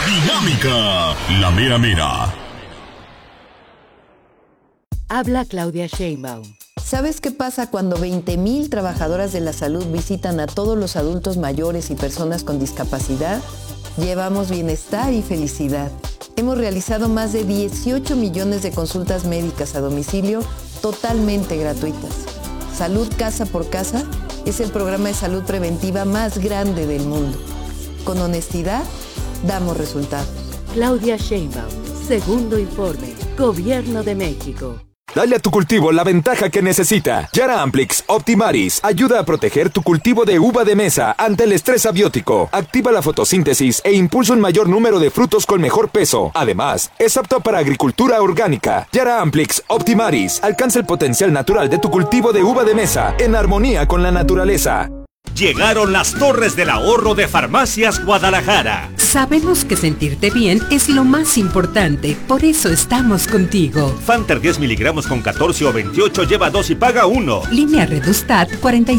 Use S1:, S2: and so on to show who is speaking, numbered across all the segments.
S1: Dinámica, la mera mera.
S2: Habla Claudia Sheinbaum.
S3: ¿Sabes qué pasa cuando 20,000 trabajadoras de la salud visitan a todos los adultos mayores y personas con discapacidad? Llevamos bienestar y felicidad. Hemos realizado más de 18 millones de consultas médicas a domicilio totalmente gratuitas. Salud Casa por Casa es el programa de salud preventiva más grande del mundo. Con honestidad, damos resultados.
S2: Claudia Sheinbaum, segundo informe, Gobierno de México.
S4: Dale a tu cultivo la ventaja que necesita. Yara Amplix Optimaris ayuda a proteger tu cultivo de uva de mesa ante el estrés abiótico. Activa la fotosíntesis e impulsa un mayor número de frutos con mejor peso. Además, es apto para agricultura orgánica. Yara Amplix Optimaris alcanza el potencial natural de tu cultivo de uva de mesa en armonía con la naturaleza.
S5: Llegaron las torres del ahorro de Farmacias Guadalajara.
S6: Sabemos que sentirte bien es lo más importante, por eso estamos contigo.
S5: Fanter 10 miligramos con 14 o 28 lleva 2 y paga 1.
S6: Línea Redustat,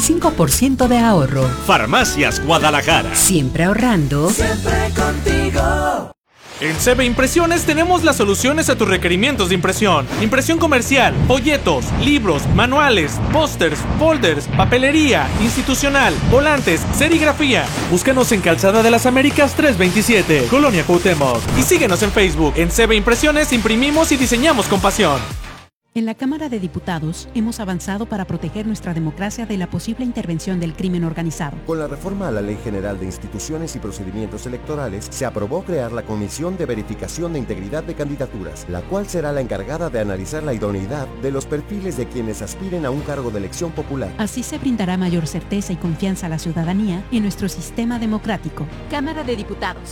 S6: 45% de ahorro.
S5: Farmacias Guadalajara.
S6: Siempre ahorrando.
S7: Siempre contigo.
S8: En CB Impresiones tenemos las soluciones a tus requerimientos de impresión. Impresión comercial, folletos, libros, manuales, pósters, folders, papelería, institucional, volantes, serigrafía. Búscanos en Calzada de las Américas 327, Colonia Cuauhtémoc. Y síguenos en Facebook. En CB Impresiones imprimimos y diseñamos con pasión.
S9: En la Cámara de Diputados hemos avanzado para proteger nuestra democracia de la posible intervención del crimen organizado.
S10: Con la reforma a la Ley General de Instituciones y Procedimientos Electorales, se aprobó crear la Comisión de Verificación de Integridad de Candidaturas, la cual será la encargada de analizar la idoneidad de los perfiles de quienes aspiren a un cargo de elección popular.
S9: Así se brindará mayor certeza y confianza a la ciudadanía en nuestro sistema democrático.
S11: Cámara de Diputados,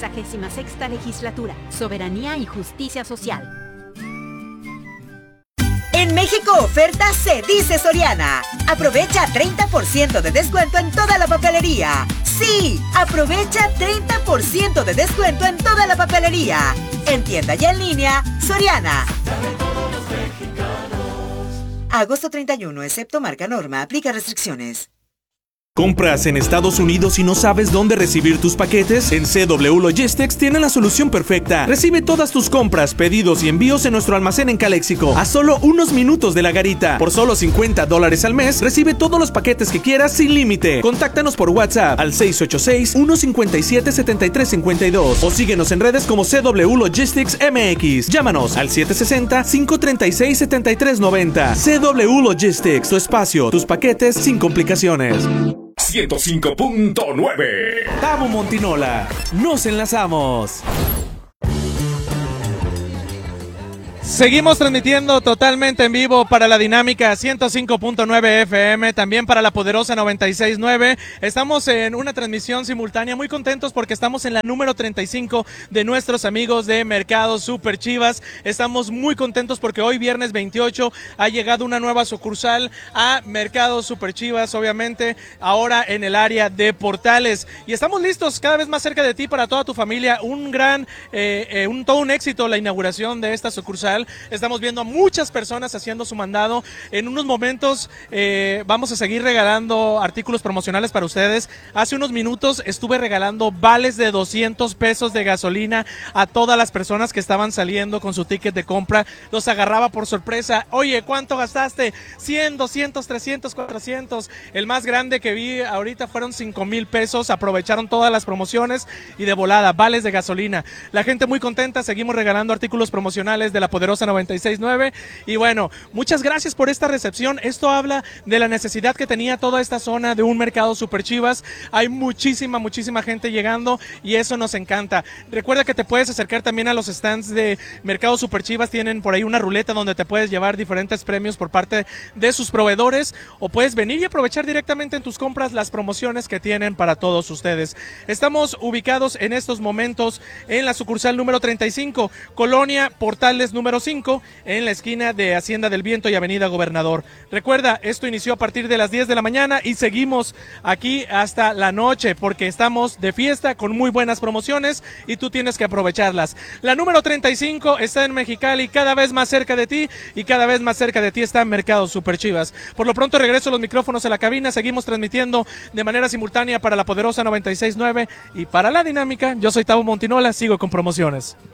S11: 66ª Legislatura, Soberanía y Justicia Social.
S12: En México oferta se dice Soriana. Aprovecha 30% de descuento en toda la papelería. Sí, aprovecha 30% de descuento en toda la papelería. En tienda y en línea, Soriana. Agosto 31, excepto marca Norma, aplica restricciones.
S8: ¿Compras en Estados Unidos y no sabes dónde recibir tus paquetes? En CW Logistics tienen la solución perfecta. Recibe todas tus compras, pedidos y envíos en nuestro almacén en Caléxico, a solo unos minutos de la garita. Por solo $50 al mes, recibe todos los paquetes que quieras sin límite. Contáctanos por WhatsApp al 686-157-7352 o síguenos en redes como CW Logistics MX. Llámanos al 760-536-7390. CW Logistics, tu espacio, tus paquetes sin complicaciones.
S1: 105.9
S8: Tabo Montinola, nos enlazamos. Seguimos transmitiendo totalmente en vivo para la Dinámica 105.9 FM, también para la Poderosa 96.9. Estamos en una transmisión simultánea, muy contentos porque estamos en la número 35 de nuestros amigos de Mercado Super Chivas. Estamos muy contentos porque hoy viernes 28 ha llegado una nueva sucursal a Mercado Super Chivas, obviamente ahora en el área de Portales. Y estamos listos cada vez más cerca de ti para toda tu familia. Todo un éxito la inauguración de esta sucursal. Estamos viendo a muchas personas haciendo su mandado. En unos momentos vamos a seguir regalando artículos promocionales para ustedes. Hace unos minutos estuve regalando vales de 200 pesos de gasolina a todas las personas que estaban saliendo con su ticket de compra. Los agarraba por sorpresa. Oye, ¿cuánto gastaste? 100, 200, 300, 400. El más grande que vi ahorita fueron 5,000 pesos. Aprovecharon todas las promociones y de volada, vales de gasolina. La gente muy contenta. Seguimos regalando artículos promocionales de la Poderosa 96.9 y bueno, muchas gracias por esta recepción. Esto habla de la necesidad que tenía toda esta zona de un mercado Super Chivas. Hay muchísima gente llegando y eso nos encanta. Recuerda que te puedes acercar también a los stands de Mercado Super Chivas. Tienen por ahí una ruleta donde te puedes llevar diferentes premios por parte de sus proveedores o puedes venir y aprovechar directamente en tus compras las promociones que tienen para todos ustedes. Estamos ubicados en estos momentos en la sucursal número 35, Colonia Portales número 5 en la esquina de Hacienda del Viento y Avenida Gobernador. Recuerda, esto inició a partir de las 10 de la mañana y seguimos aquí hasta la noche porque estamos de fiesta con muy buenas promociones y tú tienes que aprovecharlas. La número 35 está en Mexicali, cada vez más cerca de ti, y cada vez más cerca de ti está Mercado Super Chivas. Por lo pronto regreso los micrófonos a la cabina, seguimos transmitiendo de manera simultánea para la poderosa 96.9 y para la dinámica. Yo soy Tavo Montinola, sigo con promociones.